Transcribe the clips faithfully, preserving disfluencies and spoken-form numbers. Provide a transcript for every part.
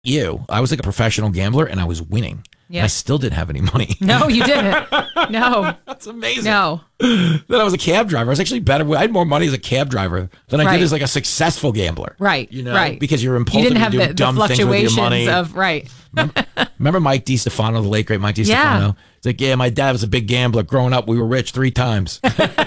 you, I was like a professional gambler and I was winning. Yeah. And I still didn't have any money. No, you didn't. No. That's amazing. No. Then I was a cab driver. I was actually better. I had more money as a cab driver than I right. did as like a successful gambler. Right. You know, right. because you're impulsive. You didn't have doing the, dumb the things with your money. fluctuations of, right. remember, remember Mike DiStefano, the late great Mike DiStefano? Yeah. It's like, yeah, my dad was a big gambler. Growing up, we were rich three times.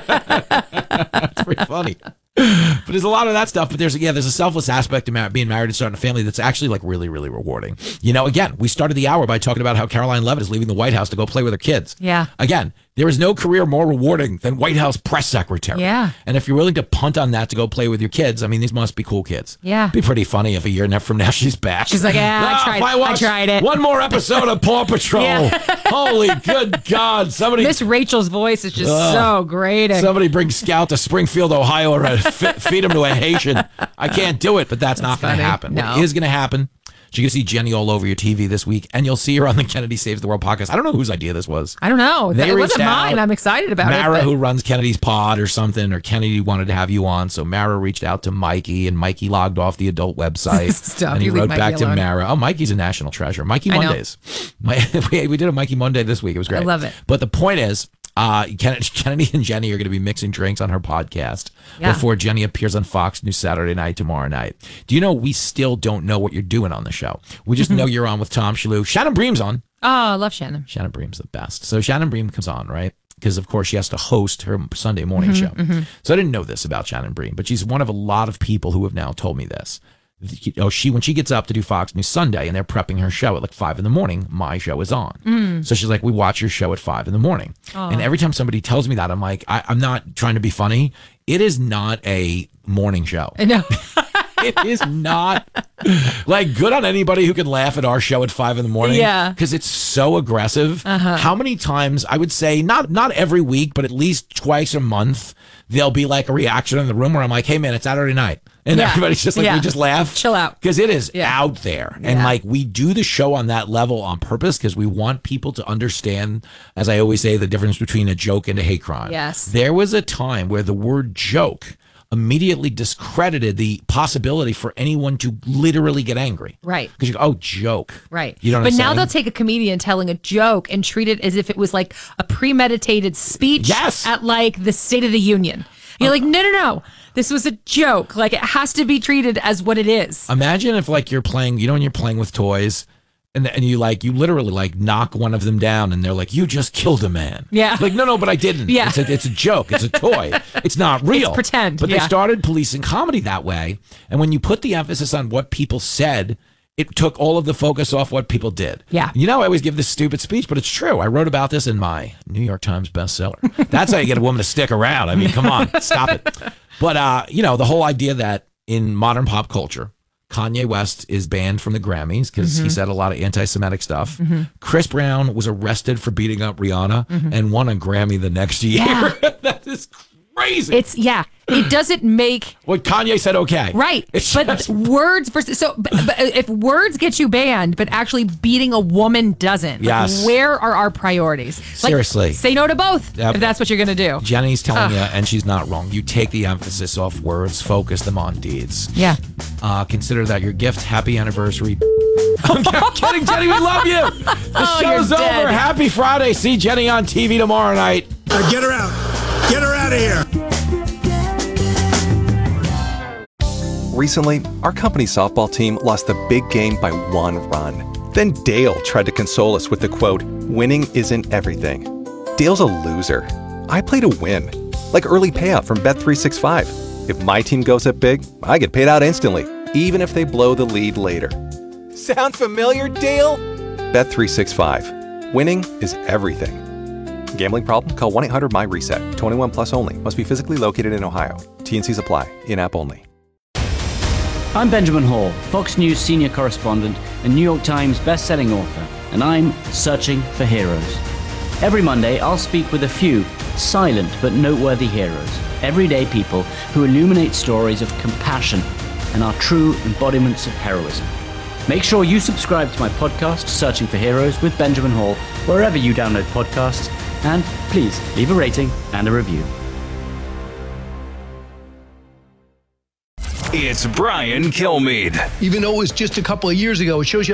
It's pretty funny. But there's a lot of that stuff. But there's yeah, there's a selfless aspect to mar- being married and starting a family that's actually like really, really rewarding. You know, again, we started the hour by talking about how Caroline Levitt is leaving the White House to go play with her kids. Yeah. Again, there is no career more rewarding than White House press secretary. Yeah. And if you're willing to punt on that to go play with your kids, I mean, these must be cool kids. Yeah. It'd be pretty funny if a year from now she's back. She's like, yeah, ah, I tried. I, I tried it. One more episode of Paw Patrol. Yeah. Holy good God! Somebody. Miss Rachel's voice is just uh, so great. Somebody bring Scout to Springfield, Ohio, or f- feed him to a Haitian. I can't do it, but that's, that's not going to happen. No. What is going to happen? You're going to see Jenny all over your T V this week, and you'll see her on the Kennedy Saves the World podcast. I don't know whose idea this was. I don't know. They it wasn't out, mine. I'm excited about Mara, it. Mara, who runs Kennedy's pod or something, or Kennedy wanted to have you on, so Mara reached out to Mikey, and Mikey logged off the adult website. Stop, and he wrote Mikey back alone. to Mara. Oh, Mikey's a national treasure. Mikey Mondays. My, we, we did a Mikey Monday this week. It was great. I love it. But the point is, Uh, Kennedy and Jenny are going to be mixing drinks on her podcast yeah. before Jenny appears on Fox News Saturday night tomorrow night. Do you know we still don't know what you're doing on the show? We just know you're on with Tom Shalhoub. Shannon Bream's on. Oh, I love Shannon. Shannon Bream's the best. So Shannon Bream comes on, right? Because, of course, she has to host her Sunday morning mm-hmm, show. Mm-hmm. So I didn't know this about Shannon Bream, but she's one of a lot of people who have now told me this. You know, she when she gets up to do Fox News Sunday and they're prepping her show at like five in the morning, my show is on. Mm. So she's like, we watch your show at five in the morning. Oh. And every time somebody tells me that, I'm like, I, I'm not trying to be funny. It is not a morning show. I know. It is not like good on anybody who can laugh at our show at five in the morning. Yeah. Because it's so aggressive. Uh-huh. How many times, I would say, not not every week, but at least twice a month, there'll be like a reaction in the room where I'm like, hey, man, it's Saturday night. And yeah. everybody's just like, yeah. we just laugh. Chill out. Because it is yeah. out there. And yeah. like we do the show on that level on purpose because we want people to understand, as I always say, the difference between a joke and a hate crime. Yes. There was a time where the word joke immediately discredited the possibility for anyone to literally get angry. Right. Because you go, oh, joke. Right. You know what but I'm now saying? They'll take a comedian telling a joke and treat it as if it was like a premeditated speech yes. at like the State of the Union. You're okay. like, no, no, no. This was a joke. Like, it has to be treated as what it is. Imagine if, like, you're playing, you know, when you're playing with toys and and you, like, you literally, like, knock one of them down and they're like, you just killed a man. Yeah. Like, no, no, but I didn't. Yeah. It's a, it's a joke. It's a toy. It's not real. It's pretend. But yeah. they started policing comedy that way. And when you put the emphasis on what people said, it took all of the focus off what people did. Yeah. You know, I always give this stupid speech, but it's true. I wrote about this in my New York Times bestseller. That's how you get a woman to stick around. I mean, come on, stop it. But, uh, you know, the whole idea that in modern pop culture, Kanye West is banned from the Grammys because mm-hmm. he said a lot of anti-Semitic stuff. Mm-hmm. Chris Brown was arrested for beating up Rihanna mm-hmm. and won a Grammy the next year. Yeah. That is crazy. It's, yeah. It doesn't make what Kanye said okay. Right. It's but just... words versus so but, but if words get you banned, but actually beating a woman doesn't. Like, yes. where are our priorities? Like, seriously. Say no to both yep. if that's what you're gonna do. Jenny's telling Ugh. you, and she's not wrong. You take the emphasis off words, focus them on deeds. Yeah. Uh, consider that your gift. Happy anniversary. I'm kidding, Jenny. We love you. The oh, show's over. Dead. Happy Friday. See Jenny on T V tomorrow night. Uh, get her out. Get her out of here. Recently, our company softball team lost the big game by one run. Then Dale tried to console us with the quote, winning isn't everything. Dale's a loser. I play to win. Like early payout from Bet three sixty-five. If my team goes up big, I get paid out instantly, even if they blow the lead later. Sound familiar, Dale? Bet three sixty-five. Winning is everything. Gambling problem? Call one eight hundred M Y reset. twenty-one plus only. Must be physically located in Ohio. T and Cs apply. In-app only. I'm Benjamin Hall, Fox News senior correspondent and New York Times best-selling author, and I'm searching for heroes. Every Monday, I'll speak with a few silent but noteworthy heroes, everyday people who illuminate stories of compassion and are true embodiments of heroism. Make sure you subscribe to my podcast, Searching for Heroes with Benjamin Hall, wherever you download podcasts, and please leave a rating and a review. It's Brian Kilmeade. Even though it was just a couple of years ago, it shows you